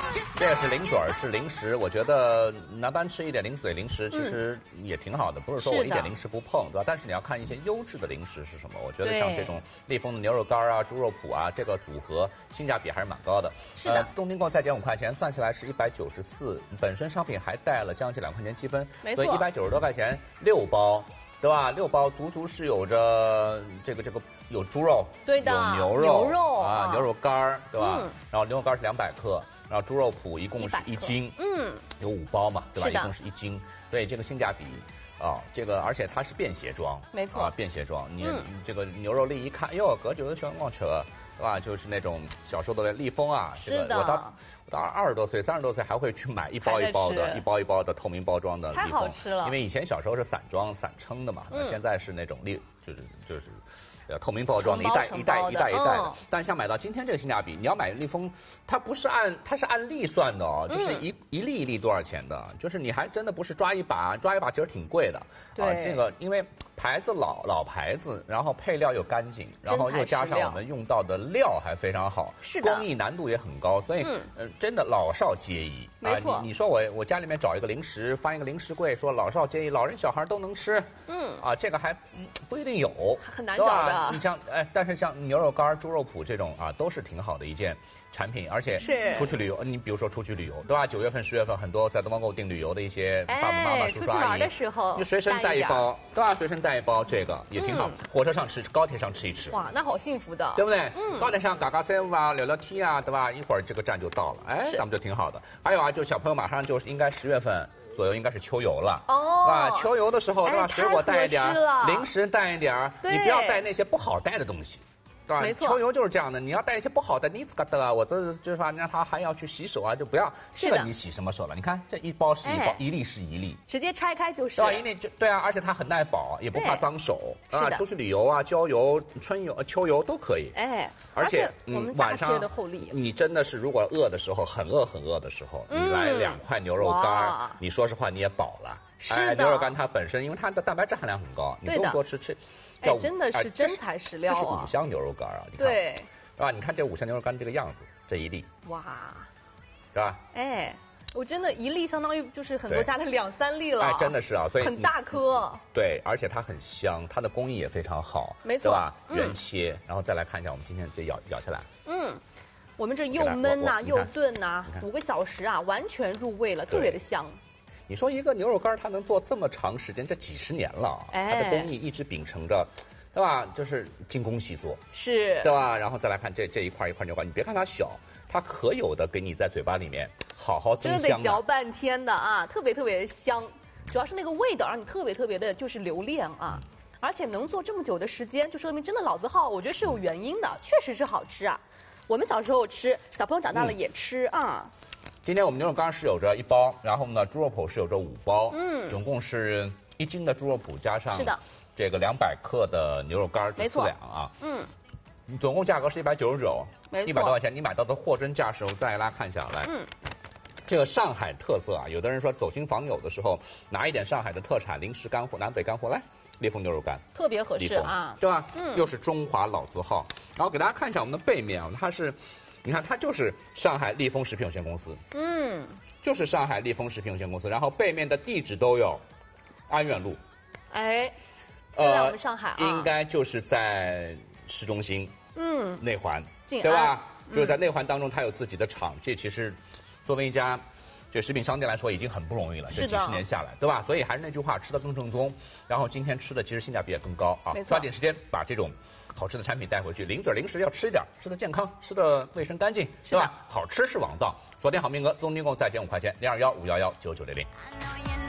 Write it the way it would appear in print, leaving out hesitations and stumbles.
这也是零嘴儿，是零食。我觉得南班吃一点零嘴零食其实也挺好的，不是说我一点零食不碰，对吧？但是你要看一些优质的零食是什么。我觉得像这种立丰的牛肉干啊、猪肉脯啊，这个组合性价比还是蛮高的。 是的， 自动订购再减5块钱，算起来是194，本身商品还带了将近2块钱积分，所以190多块钱6包。对吧？6包足是有着这个有猪肉， 对的， 有牛肉啊，牛肉干儿，对吧？然后牛肉干是200克，然后猪肉脯一共是1斤，有5包嘛，对吧？一共是1斤，对这个性价比啊，这个而且它是便携装， 没错啊，便携装，你这个牛肉粒一看，哟，搿就是小光车，对吧？就是那种小时候的立丰啊，这个我到20多岁、30多岁还会去买一包一包的透明包装的立丰， 太好吃了。 因为以前小时候是散装散称的嘛，那现在是那种就是透明包装的一袋的。但像买到今天这个性价比，你要买立丰，它是按粒算的哦，就是一粒多少钱的，就是你还真的不是抓一把其实挺贵的。 对， 这个因为牌子老牌子，然后配料又干净，然后又加上我们用到的料还非常好， 是的， 工艺难度也很高，所以真的老少皆宜。 没错， 你说我家里面找一个零食，放一个零食柜，说老少皆宜，老人小孩都能吃，这个还不一定有， 很难找的。 你像但是像牛肉干、猪肉脯这种啊，都是挺好的一件产品，而且出去旅游，你比如说出去旅游，对吧9月份、10月份很多在东方购订旅游的一些爸爸妈妈、叔叔阿姨， 的时候你随身带一包，对吧？随身带一包这个也挺好，火车上吃，高铁上吃一吃， 哇，那好幸福的， 对不对？高铁上嘎嘎3啊，聊聊天啊，对吧？一会儿这个站就到了，咱们就挺好的。还有啊，就小朋友马上就是应该10月份左右应该是秋游了啊，秋游的时候对吧？水果带一点，零食带一点，你不要带那些不好带的东西。 没错， 秋游就是这样的，你要带一些不好的，你嘎的啊，我这就是说让他还要去洗手啊，就不要。这个你洗什么手了？你看这一包是一包，一粒是一粒， 直接拆开就是。 对吧？一粒就对啊，而且它很耐保，也不怕脏手啊。出去旅游啊、郊游、春游、秋游都可以。而且晚上你真的是如果饿的时候，很饿的时候，你来2块牛肉干，你说实话你也饱了。 是的， 牛肉干它本身因为它的蛋白质含量很高，你不用多吃。 真的是真材实料啊！ 这是5香牛肉干啊，你看， 对， 是吧？你看这5香牛肉干这个样子，这一粒， 哇， 是吧？ 我真的一粒相当于就是很多家的2、3粒了， 真的是啊，所以很大颗。 对，而且它很香，它的工艺也非常好， 没错， 对吧？原切，然后再来看一下我们今天这咬下来， 我们这又焖呐又炖呐，5个小时啊，完全入味了，特别的香。 你说一个牛肉干它能做这么长时间，这几十年了，它的工艺一直秉承着，对吧？就是精工细作， 是， 对吧？然后再来看这一块牛肉干，你别看它小，它可有的给你在嘴巴里面好好增香， 真的得嚼半天的啊，特别的香，主要是那个味道让你特别的就是留恋啊，而且能做这么久的时间，就说明真的老字号，我觉得是有原因的，确实是好吃啊。我们小时候吃，小朋友长大了也吃啊。 今天我们牛肉干是有着1包，然后呢，猪肉脯是有着5包，总共是1斤的猪肉脯加上这个200克的牛肉干，4两啊，总共价格是199，100多块钱，你买到的货真价实。我再给大家看一下，来，这个上海特色啊，有的人说走亲访友的时候拿一点上海的特产零食干货，南北干货来。立丰牛肉干特别合适啊， 对吧？又是中华老字号。然后给大家看一下我们的背面啊，它是，你看它就是上海立丰食品有限公司，就是上海立丰食品有限公司。然后背面的地址都有，安远路， 在我们上海啊， 应该就是在市中心，内环，对吧？就是在内环当中，它有自己的厂，这其实作为一家这食品商店来说已经很不容易了，这几10年下来，对吧？所以还是那句话，吃得更正宗。然后今天吃的其实性价比也更高啊，抓紧时间把这种好吃的产品带回去。零嘴零食要吃一点，吃的健康，吃的卫生干净，对吧？好吃是王道。锁定好名额，自动订购再减5块钱，0215119960。